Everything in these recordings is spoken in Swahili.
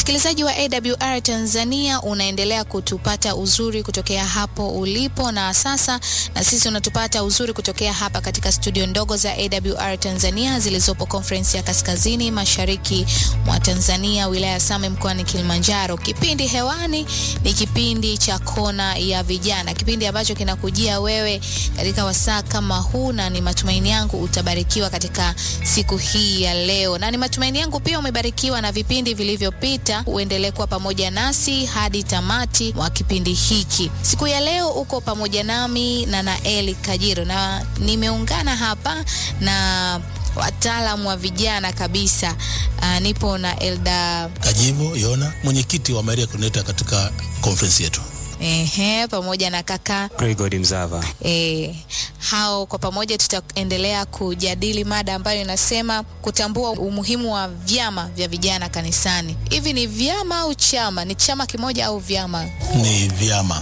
Msikilizaji wa AWR Tanzania, unaendelea kutupata uzuri kutokea hapo ulipo, na sasa na sisi unatupata uzuri kutokea hapa katika studio ndogo za AWR Tanzania zilizopo Conference ya Kaskazini Mashariki mwa Tanzania, wilaya Same, mkoani Kilimanjaro. Kipindi hewani ni kipindi cha Kona ya Vijana, kipindi ambacho kinakujia wewe katika wasaa kama huu, na ni matumaini yangu utabarikiwa katika siku hii ya leo, na ni matumaini yangu pia umebarikiwa na vipindi vilivyopita. Uendelee kuwa pamoja nasi hadi tamati wa kipindi hiki. Siku ya leo uko pamoja nami na Naeli Kajiro, na nimeungana hapa na wataalamu wa vijana kabisa. Nipo na Elda Kajivo Yona, mwenyekiti wa Maria Connector katika conference yetu. Pamoja na kaka Pregod Mzava. Hao kwa pamoja tutaendelea kujadili mada ambayo inasema kutambua umuhimu wa vyama vya vijana kanisani. Hivi ni vyama au chama? Ni chama kimoja au vyama? Ni vyama.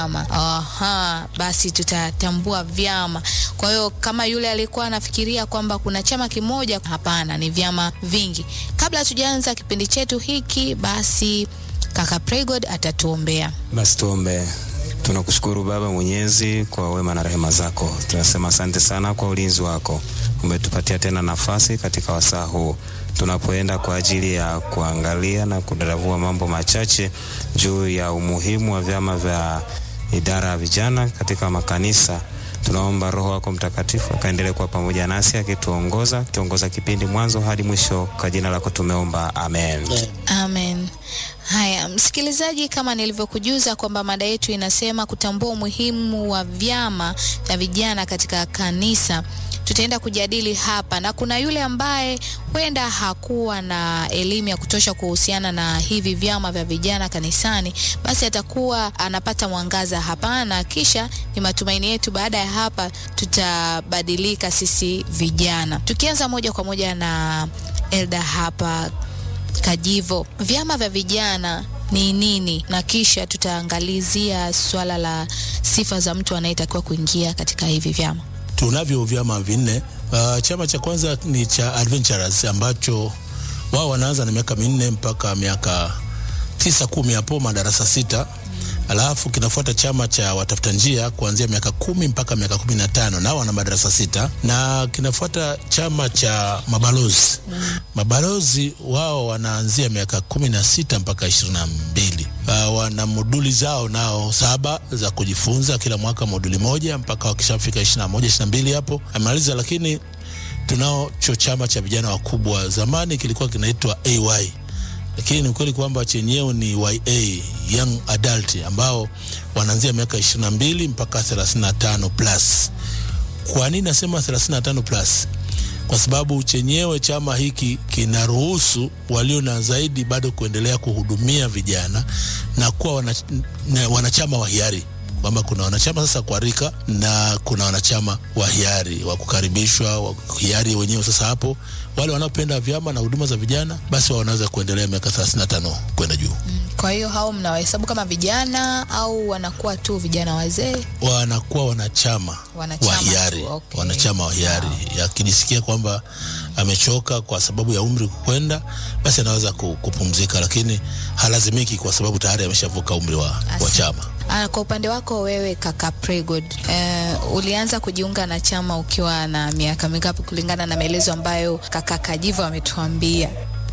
Vyama. Basi tutatambua vyama. Kwa hiyo kama yule alikuwa anafikiria kwamba kuna chama kimoja, hapana, ni vyama vingi. Kabla tujaanza kipindi chetu hiki, basi kaka Pregod atatuombea. Basi tuombe. Tunakushukuru Baba Mwenyezi kwa wema na rehema zako. Tunasema asante sana kwa ulinzi wako. Umetupatia tena nafasi katika wasaa huu tunapoenda kwa ajili ya kuangalia na kudadavua mambo machache juu ya umuhimu wa vyama vya idara ya vijana katika makanisa. Tunaomba Roho wako Mtakatifu akaendelee kuwa pamoja nasi akituongoza kipindi mwanzo hadi mwisho, kwa jina lako tumeomba, amen. Amen. Haya, msikilizaji, kama nilivyokujuza kwamba mada yetu inasema kutambua umuhimu wa vyama vya vijana katika kanisa, tutaenda kujadili hapa, na kuna yule ambaye huenda hakuwa na elimu ya kutosha kuhusiana na hivi vyama vya vijana kanisani, basi atakuwa anapata mwangaza hapa, na kisha ni matumaini yetu baada ya hapa tutabadilika sisi vijana. Tukianza moja kwa moja na Elda hapa Kajivo, vyama vya vijana ni nini? Na kisha tutaangalizia swala la sifa za mtu anayetakiwa kuingia katika hivi vyama. Tunavyo vyama vinne. Chama cha kwanza ni cha Adventurers, ambacho wao wanaanza na miaka 4 mpaka miaka 9-10 hapo, madarasa 6. Alafu kinafuata chama cha watafuta njia kuanzia miaka 10 mpaka miaka 15, nao wana madarasa 6. Na kinafuata chama cha mabalozi. Mabalozi wao wanaanzia miaka 16 mpaka 22. Wana moduli zao nao 7 za kujifunza, kila mwaka moduli moja mpaka wakishafika 21, 22 hapo amaliza. Lakini tunao chama cha vijana wakubwa, zamani kilikuwa kinaitwa AY, lakini ni kweli kwamba chenyewe ni YA, Young Adult, ambao wanaanzia miaka 22 mpaka 35 plus. Kwa nini nasema 35 plus? Kwa sababu chenyewe chama hiki kinaruhusu walio na zaidi bado kuendelea kuhudumia vijana na kuwa wanachama wa hiari, kwamba kuna wanachama sasa kwa rika na kuna wanachama wa hiari wa kukaribishwa, wa hiari wenyewe. Sasa hapo wale wanaopenda vyama na huduma za vijana, basi wao wanaweza kuendelea miaka 35 kwenda juu. Kwa hiyo hao mnawahesabu kama vijana au wanakuwa tu vijana wazee? Wanakuwa wanachama wa hiari. Okay. Wanachama wa hiari. Yakijisikia kwamba amechoka kwa sababu ya umri kwenda, basi anaweza kupumzika, lakini halazimiki kwa sababu tayari ameshavuka umri wa chama. Kwa upande wako wewe kaka Pregod, ulianza kujiunga na chama ukiwa na miaka mingapi kulingana na maelezo ambayo kaka Kajivo ametuambia?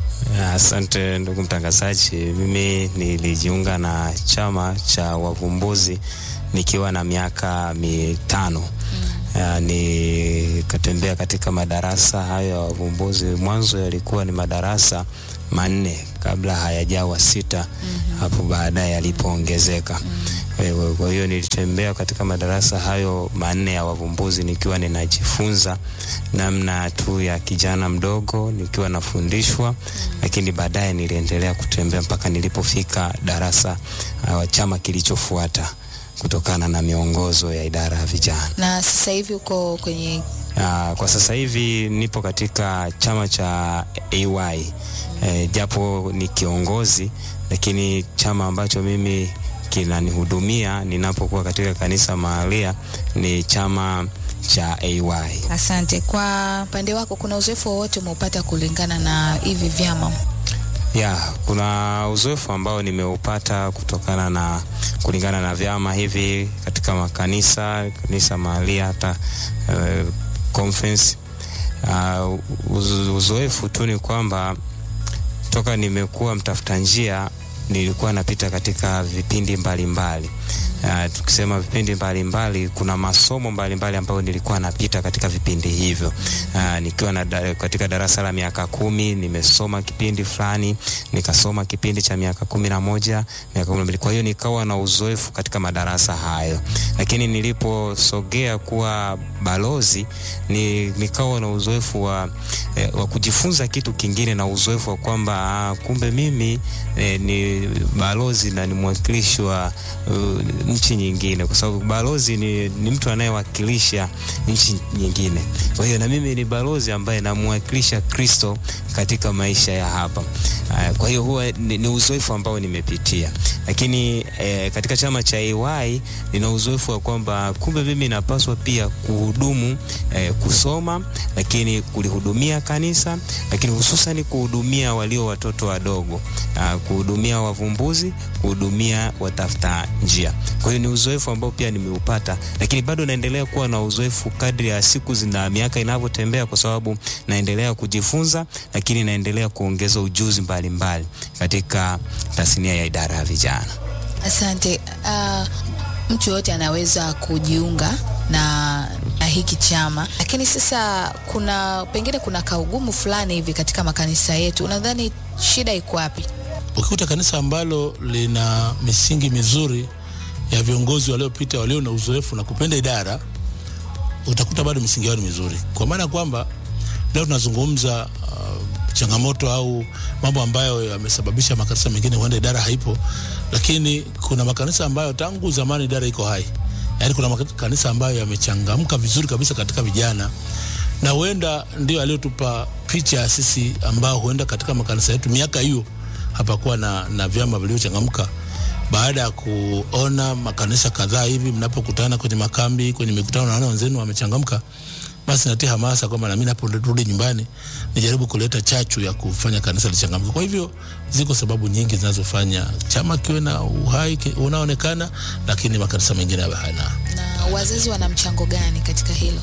Asante ndugu mtangazaji. Mimi nilijiunga na chama cha wavumbuzi nikiwa na miaka 5. Nikatembea katika madarasa hayo ya wavumbuzi. Mwanzo yalikuwa ni madarasa 4 kabla hayajawa 6. Hapo baadaye yalipoongezeka. Kwa hiyo nilitembea katika madarasa hayo 4 ya wavumbuzi nikiwa ninajifunza namna tu ya kijana mdogo, nikiwa nafundishwa, lakini baadaye niliendelea kutembea mpaka nilipofika darasa wa chama kilichofuata kutokana na miongozo ya idara ya vijana. Na sasa hivi uko kwenye kwa sasa hivi nipo katika chama cha AY. Japo ni kiongozi, lakini chama ambacho mimi kinanihudumia ninapokuwa katika kanisa mahalia ni chama cha AY. Asante. Kwa pande wako kuna uzoefu wowote umeupata kulingana na hivi vyama? Kuna uzoefu ambao nimeupata kutokana na kulingana na vyama hivi katika makanisa mahali hata conference. Uzoefu tu ni kwamba toka nimekuwa mtafuta njia nilikuwa napita katika vipindi mbalimbali. Tukisema vipindi mbalimbali, kuna masomo mbalimbali ambayo nilikuwa napita katika vipindi hivyo. Nikiwa katika darasa la miaka 10 nimesoma kipindi fulani, nikasoma kipindi cha miaka 11, miaka 12. Kwa hiyo nikawa na uzoefu katika madarasa hayo. Lakini niliposogea kuwa balozi nikawa na uzoefu wa kujifunza kitu kingine, na uzoefu wa kwamba kumbe mimi ni balozi na ni mwakilishi wa nchi nyingine, kwa sababu balozi ni mtu anayewakilisha nchi nyingine. Kwa hiyo na mimi ni balozi ambaye namwakilisha Kristo katika maisha ya hapa. Kwa hiyo huwa ni uzoefu ambao nimepitia. Lakini katika chama cha AY nina uzoefu wa kwamba kumbe mimi napaswa pia kuhudumu, kusoma, lakini kulihudumia kanisa, lakini hususan kuhudumia walio watoto wadogo, kuhudumia wavumbuzi, kuhudumia watafuta njia. Kwa hiyo ni uzoefu ambao pia nimeupata, lakini bado naendelea kuwa na uzoefu kadri ya siku na miaka inavyotembea, kwa sababu naendelea kujifunza, lakini naendelea kuongeza ujuzi mbalimbali katika tasnia ya idara ya vijana. Asante. Mtu yote anaweza kujiunga na hiki chama, lakini sasa pengine kuna kaugumu fulani hivi katika makanisa yetu. Unadhani shida iko wapi? Ukikuta kanisa ambalo lina misingi mizuri ya viongozi waliopita walio na uzoefu na kupenda idara, utakuta bado misingi yao ni mizuri. Kwa maana kwamba leo tunazungumza changamoto au mambo ambayo yamesababisha makanisa mengine huenda idara haipo, lakini kuna makanisa ambayo tangu zamani idara iko hai. Yaani kuna makanisa ambayo yamechangamka vizuri kabisa katika vijana, na huenda ndio aliyotupa picha sisi ambao huenda katika makanisa yetu miaka hiyo hapakuwa na vyama vilivyochangamka. Baada ya kuona makanisa kadhaa hivi mnapokutana kwenye makambi, kwenye mikutano, naona wenzenu wamechangamka, basi natia hamasa kwamba na mimi naporudi nyumbani nijaribu kuleta chachu ya kufanya kanisa lichangamke. Kwa hivyo ziko sababu nyingi zinazofanya chama kiwe na uhai unaonekana, lakini makanisa mengine hayana. Na wazazi wana mchango gani katika hilo?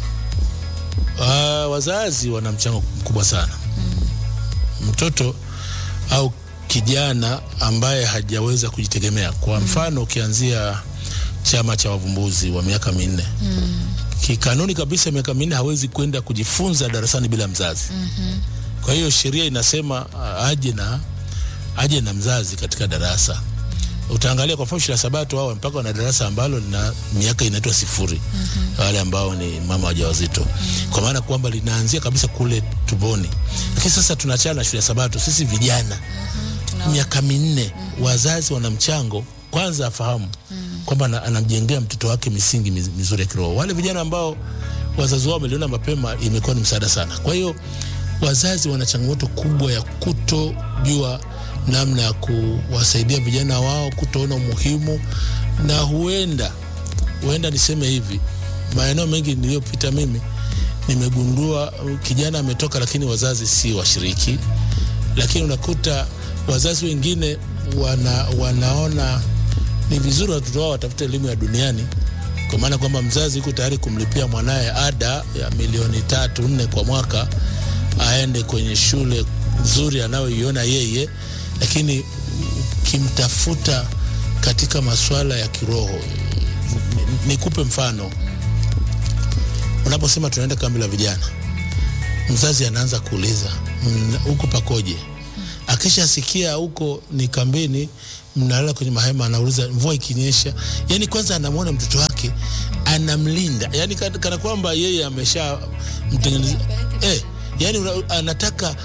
Wazazi wana mchango mkubwa sana. Mtoto au kijana ambaye hajaweza kujitegemea, kwa mfano ukianzia chama cha wavumbuzi wa miaka 4, kikanuni kabisa miaka 4 hawezi kwenda kujifunza darasani bila mzazi. Kwa hiyo sheria inasema aje na mzazi katika darasa. Utaangalia kwa mfano shule ya Sabato wao mpaka wana darasa ambalo lina miaka inaitwa 0. Wale ambao ni mama wajawazito. Kwa maana kwamba linaanzia kabisa kule tumboni. Lakini sasa tunachana shule ya Sabato sisi vijana. Miaka 4 wazazi wana mchango. Kwanza afahamu kwamba anamjengea mtoto wake misingi mizuri ya kiroho. Wale vijana ambao wazazi wao wameliona mapema imekuwa ni msaada sana. Kwa hiyo wazazi wana changamoto kubwa ya kutojua namna ya kuwasaidia vijana wao, kutoona umuhimu. Na huenda niseme hivi, maeneo mengi niliyopita mimi nimegundua kijana ametoka lakini wazazi si washiriki. Lakini unakuta wazazi wengine wanaona ni vizuri watoto wao watafute elimu ya duniani, kwa maana kwamba mzazi yuko tayari kumlipia mwanae ada ya milioni 3-4 kwa mwaka aende kwenye shule nzuri anayoiona yeye, lakini kimtafuta katika masuala ya kiroho. Nikupe mfano. Unaposema tunaenda kambi la vijana, mzazi anaanza kuuliza huko pakoje. Akishasikia huko ni kambini, mnalala kwenye mahema, anauliza mvua ikinyesha. Yani kwanza anamwona mtoto wake, anamlinda. Yani kana kwamba yeye amesha mtengeneza. Yani anataka.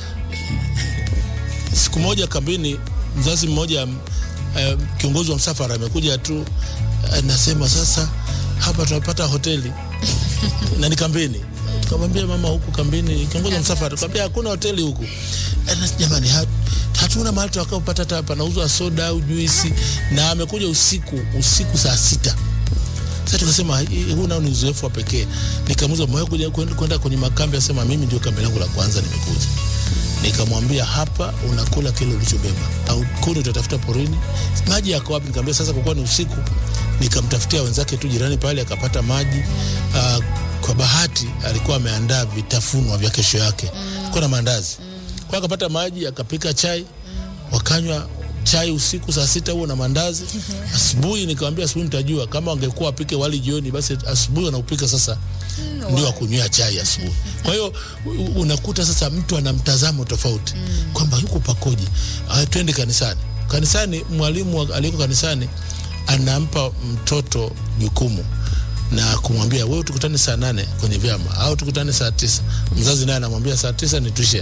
Siku moja kambini, mzazi mmoja kiongozi wa msafara amekuja tu, anasema sasa hapa tunapata hoteli na ni kambini. Tukamwambia mama, huku kambini kiongozi wa msafara tukamwambia hakuna hoteli huku. Jamani, hatuna mahali tukapata hapa, nauzwa soda au juisi, na amekuja usiku saa 6. Sasa tukasema huu nao ni uzoefu wa pekee. Nikamuuliza moyo kwenda kwenye makambi, asema mimi ndio kambi langu la kwanza nimekuja. Nikamwambia hapa unakula kile ulichobeba, au kuni utatafuta porini. Maji yako wapi? Nikamwambia sasa kwa kuwa ni usiku, nikamtafutia wenzake tu jirani pale akapata maji. Kwa bahati alikuwa ameandaa vitafunwa vya kesho yake. Kuna mandazi. Kwa akapata maji, akapika chai, wakanywa chai usiku saa 6 huo na mandazi. Asubuhi nikamwambia asubuhi nitajua kama wangekuwa apike wali jioni, basi asubuhi wanaupika sasa ndio akunywea chai asubuhi. Kwa hiyo unakuta sasa mtu ana mtazamo tofauti kwamba yuko pakoje. Twende kanisani. Kanisani mwalimu aliyeko kanisani anampa mtoto jukumu na kumwambia wewe tukutane saa 8 kwenye vyama au tukutane saa 9. Mzazi naye anamwambia saa 9 ni tuition.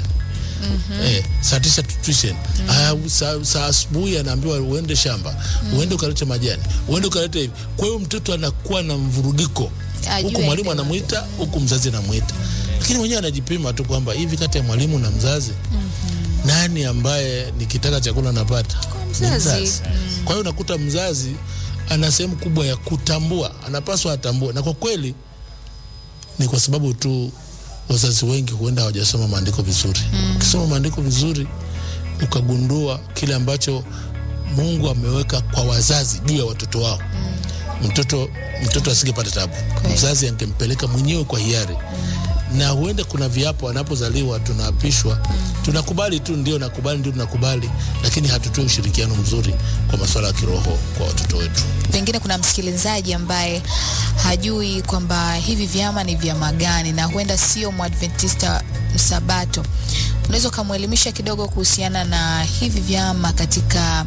Saa 9 tuition. Saa asubuhi anaambiwa uende shamba, uende ukalete majani, uende ukalete hivi. Kwa hiyo mtoto anakuwa na mvurugiko. Huku mwalimu anamuita, huku mzazi anamuita. Lakini mwenyewe anajipima tu kwamba hivi kati ya mwalimu na mzazi nani ambaye nikitaka chakula napata? Mzazi. Kwa hiyo unakuta mzazi ana sehemu kubwa ya kutambua, anapaswa atambue. Na kwa kweli ni kwa sababu tu wazazi wengi huenda hawajasoma maandiko vizuri. Ukisoma maandiko vizuri ukagundua kile ambacho Mungu ameweka kwa wazazi juu ya watoto wao, mtoto asingepata tabu. Mzazi angempeleka mwenyewe kwa hiari. Na huenda kuna viapo anapozaliwa tunaapishwa, tunakubali tu, ndio nakubali, lakini hatutoi ushirikiano mzuri kwa masuala ya kiroho kwa watoto wetu. Pengine kuna msikilizaji ambaye hajui kwamba hivi vyama ni vyama gani, na huenda sio Mwadventista Msabato. Unaweza kumuelimisha kidogo kuhusiana na hivi vyama katika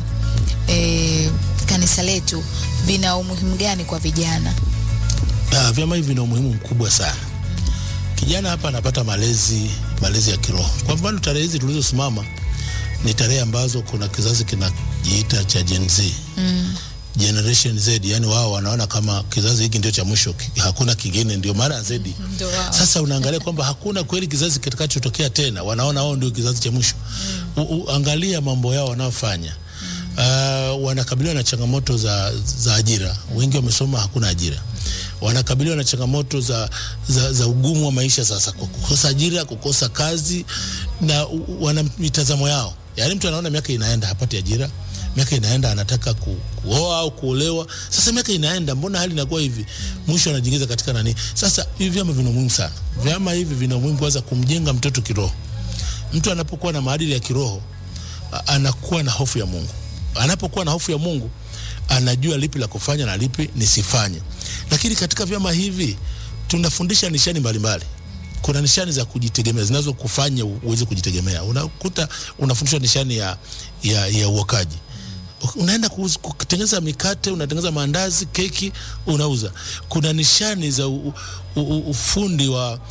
kanisa letu, vina umuhimu gani kwa vijana? Vyama hivi vina umuhimu mkubwa sana. Kijana hapa anapata malezi ya kiroho. Kwa mfano tarehe hizi tulizosimama ni tarehe ambazo kuna kizazi kinajiita cha Gen Z. Generation Z, yani wao wanaona kama kizazi hiki ndio cha mwisho, hakuna kingine, ndio maana Z. Sasa unaangalia kwamba hakuna kweli kizazi kitakachotokea tena, wanaona wao ndio kizazi cha mwisho. Angalia mambo yao wanaofanya. Wanakabiliwa na changamoto za ajira. Wengi wamesoma, hakuna ajira. Wanakabiliwa na changamoto za ugumu wa maisha sasa, kukosa ajira, kukosa kazi, na wana mitazamo yao. Yaani mtu anaona miaka inaenda hapati ajira, miaka inaenda anataka kuoa au kuolewa. Sasa miaka inaenda, mbona hali inakuwa hivi? Mwisho anajiingiza katika nani? Sasa hivi vyama vina umuhimu sana. Vyama hivi vina umuhimu kwanza kumjenga mtoto kiroho. Mtu anapokuwa na maadili ya kiroho, anakuwa na hofu ya Mungu. Anapokuwa na hofu ya Mungu, anajua lipi la kufanya na lipi nisifanye. Lakini katika vyama hivi tunafundisha nishani mbalimbali. Kuna nishani za kujitegemea zinazo kufanya uweze kujitegemea. Unakuta unafundishwa nishani ya uokaji. Unaenda kutengeneza mikate, unatengeneza maandazi, keki, unauza. Kuna nishani za ufundi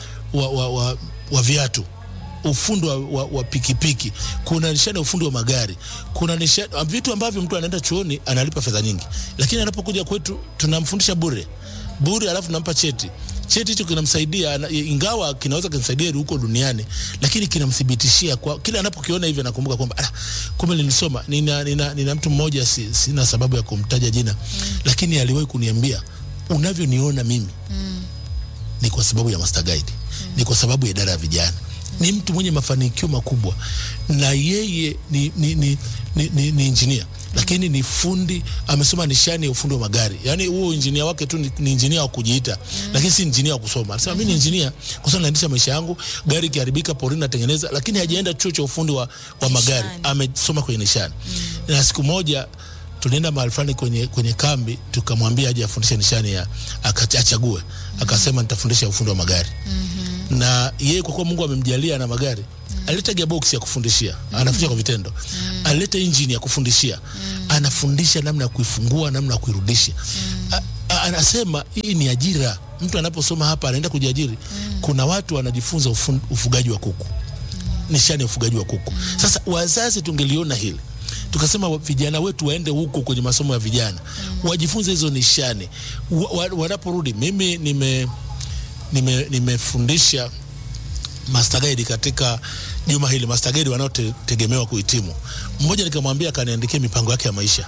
wa viatu, ufundi wa pikipiki. Kuna nishani ufundi wa magari. Kuna nishani vitu ambavyo mtu anaenda chuoni analipa fedha nyingi, lakini anapokuja kwetu tunamfundisha bure, alafu tunampa cheti hicho kinamsaidia, ingawa kinaweza kumsaidia huko duniani, lakini kinamthibitishia kwa kila anapokiona hivi anakumbuka kwamba kumbe nilisoma. Nina mtu mmoja, sina sababu ya kumtaja jina, lakini aliwahi kuniambia unavyoniona mimi ni kwa sababu ya Master Guide, ni kwa sababu ya idara ya vijana. Ni mtu mwenye mafanikio makubwa, na yeye ni engineer, lakini ni fundi, amesoma nishani ya ufundi wa magari. Yaani huo engineer wake tu ni engineer wa kujiita, lakini si engineer wa kusoma. Anasema mimi ni engineer kwa sababu naendesha maisha yangu, gari kiharibika porini natengeneza, lakini hajaenda chuo cha ufundi wa magari, amesoma kwenye nishani. Na siku moja tulienda mahali fulani kwenye kambi, tukamwambia aje afundishe nishani akachague. Akasema nitafundisha ufundi wa magari. Na yeye kwa kuwa Mungu amemjalia na magari, alileta gearbox ya kufundishia, anafundisha kwa vitendo. Alileta engine ya kufundishia, anafundisha namna ya kuifungua, namna ya kuirudisha. Anasema hii ni ajira. Mtu anaposoma hapa anaenda kujiajiri. Kuna watu wanajifunza ufugaji wa kuku, nishani ya ufugaji wa kuku. Sasa wazazi tungeliona hili, tukasema vijana wetu waende huko kwenye masomo ya vijana, wajifunze hizo nishani. Wanaporudi, mimi nimefundisha Master Guide katika juma hili, Master Guide wanaotegemewa kuhitimu. Mmoja nikamwambia akaniandikia mipango yake ya maisha.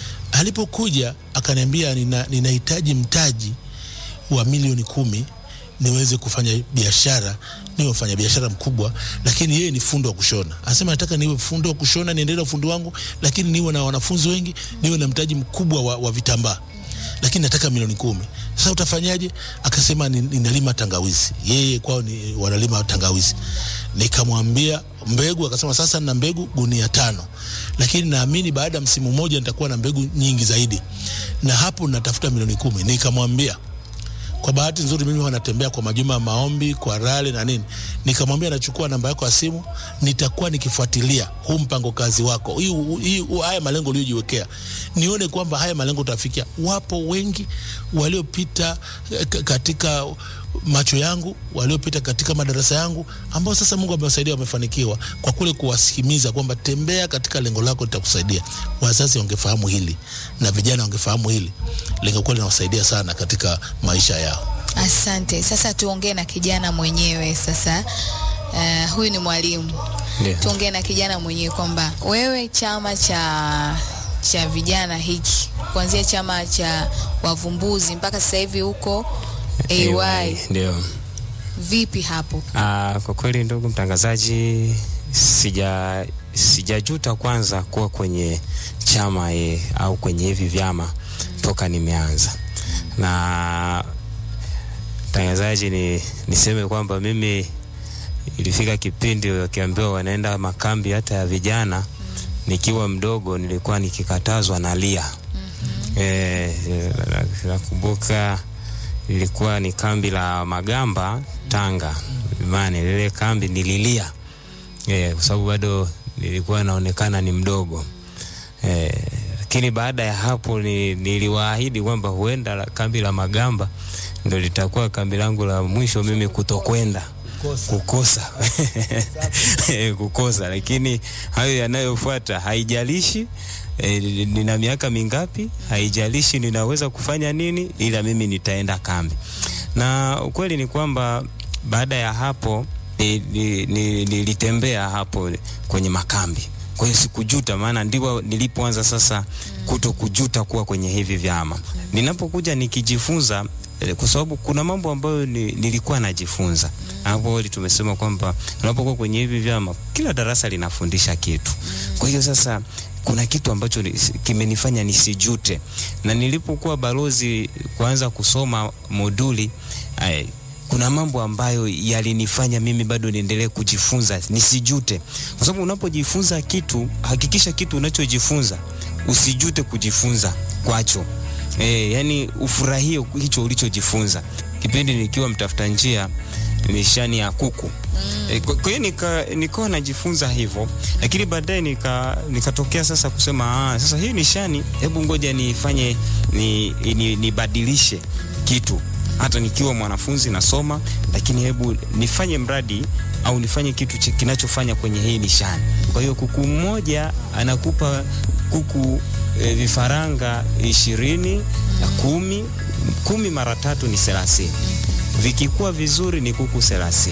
Alipokuja akaniambia ninahitaji mtaji wa milioni 10 niweze kufanya biashara, niwe mfanya biashara mkubwa, lakini yeye ni fundi wa kushona. Anasema nataka niwe fundi wa kushona, niendelee ufundi wangu, lakini niwe na wanafunzi wengi, niwe na mtaji mkubwa wa vitambaa, lakini nataka milioni 10. Sasa utafanyaje? Akasema ninalima tangawizi. Yeye kwao ni wanalima tangawizi. Nikamwambia mbegu, akasema sasa nina mbegu gunia 5, lakini naamini baada ya msimu mmoja nitakuwa na mbegu nyingi zaidi, na hapo natafuta milioni 10. Nikamwambia, kwa bahati nzuri mimi wanatembea kwa majuma ya maombi, kwa rally na nini. Nikamwambia nachukua namba yako ya simu, nitakuwa nikifuatilia huu mpango kazi wako. Haya malengo uliyojiwekea. Nione kwamba haya malengo utafikia. Wapo wengi waliopita katika macho yangu, waliopita katika madarasa yangu, ambao sasa Mungu amewasaidia, wamefanikiwa kwa kule kuwasihimiza kwamba tembea katika lengo lako, litakusaidia. Wazazi wangefahamu hili na vijana wangefahamu hili, lengo kweli linawasaidia sana katika maisha yao. Asante. Sasa tuongee na kijana mwenyewe sasa. Huyu ni mwalimu. Yeah. Tuongee na kijana mwenyewe kwamba wewe chama cha vijana hiki, kuanzia chama cha wavumbuzi mpaka sasa hivi huko AY. Ndio. Vipi hapo? Kwa kweli ndugu mtangazaji, sijajuta kwanza kuwa kwenye chama au kwenye hivi vyama toka nimeanza. Na mtangazaji, niseme kwamba mimi ilifika kipindi wakiambiwa wanaenda makambi hata ya vijana, nikiwa mdogo nilikuwa nikikatazwa nalia. Nakumbuka ilikuwa ni kambi la Magamba, Tanga. Imani lile kambi nililia. Kwa sababu bado nilikuwa naonekana ni mdogo. Lakini baada ya hapo niliwaahidi kwamba huenda kambi la Magamba ndio litakuwa kambi langu la mwisho mimi kutokwenda. Kukosa. Kukosa. Lakini hayo yanayofuata, haijalishi nina miaka mingapi, haijalishi ninaweza kufanya nini, ila mimi nitaenda kambi. Na ukweli ni kwamba baada ya hapo nilitembea hapo kwenye makambi. Kwa hiyo sikujuta, maana ndipo nilipoanza sasa kutokujuta kuwa kwenye hivi vyama. Ninapokuja nikijifunza, kwa sababu kuna mambo ambayo nilikuwa najifunza. Hapo tumesema kwamba unapokuwa kwenye hivi vyama kila darasa linafundisha kitu. Kwa hiyo sasa kuna kitu ambacho kimenifanya nisijute. Na nilipokuwa balozi kuanza kusoma moduli, kuna mambo ambayo yalinifanya mimi bado niendelee kujifunza, nisijute. Kwa sababu unapojifunza kitu, hakikisha kitu unachojifunza usijute kujifunza kwacho. Yani ufurahie hicho ulichojifunza. Kipindi nikiwa mtafuta njia, nishani ya kuku. Kwa hiyo nikawa najifunza hivyo, lakini baadaye nikatokea sasa kusema sasa hii nishani, hebu ngoja nifanye nibadilishe kitu. Hata nikiwa mwanafunzi nasoma, lakini hebu nifanye mradi au nifanye kitu kinachofanya kwenye hii nishani. Kwa hiyo kuku mmoja anakupa kuku vifaranga 20 na 10 mara 3 ni 30. Vikikuwa vizuri ni kuku 30.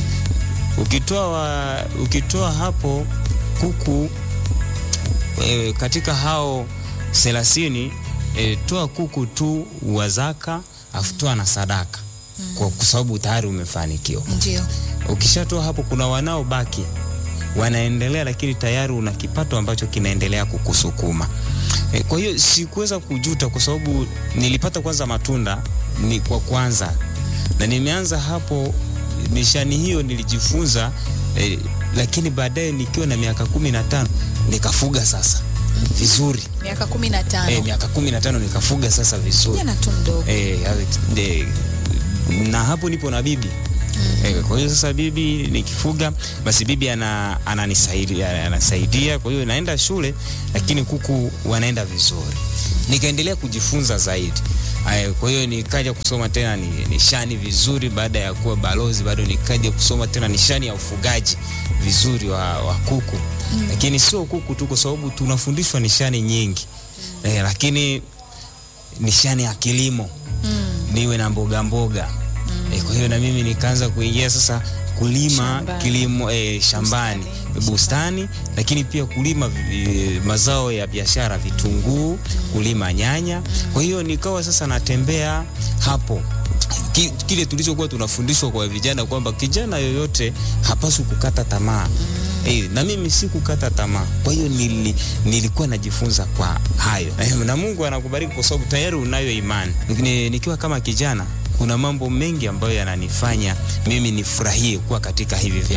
Ukitoa hapo kuku katika hao 30, toa kuku tu wa zaka, afutoa na sadaka. Kwa sababu tayari umefanikiwa. Ndio. Ukishatoa hapo, kuna wanaobaki wanaendelea, lakini tayari una kipato ambacho kinaendelea kukusukuma. Kwa hiyo sikuweza kujuta, kwa sababu nilipata kwanza matunda ni kwa kwanza, na nimeanza hapo nishani hiyo nilijifunza. Lakini baadaye nikiwa na miaka 15 nikafuga sasa vizuri. Miaka 15. Miaka 15 nikafuga sasa vizuri. Jana tu mdogo. Na hapo nipo na bibi. Kwa hiyo sasa bibi nikifuga, basi bibi anasaidia. Kwa hiyo naenda shule, lakini kuku wanaenda vizuri. Nikaendelea kujifunza zaidi. Kwa hiyo nikaja kusoma tena nishani vizuri. Baada ya kuwa balozi, bado nikaja kusoma tena nishani ya ufugaji vizuri wa kuku. Lakini sio kuku tu, kwa sababu tunafundishwa nishani nyingi. Lakini nishani ya kilimo, niwe na mboga. Kwa hiyo na mimi nikaanza kuingia sasa kulima kilimo shambani, bustani, lakini pia kulima mazao ya biashara, vitunguu, kulima nyanya. Kwa hiyo nikawa sasa natembea hapo kile tulichokuwa tunafundishwa kwa vijana kwamba kijana yoyote hapaswi kukata tamaa. Na mimi sikukata tamaa. Kwa hiyo nilikuwa najifunza kwa hayo. Na Mungu anakubariki kwa sababu tayari unayo imani. Nikiwa kama kijana kuna mambo mengi ambayo yananifanya mimi nifurahie kuwa katika hivi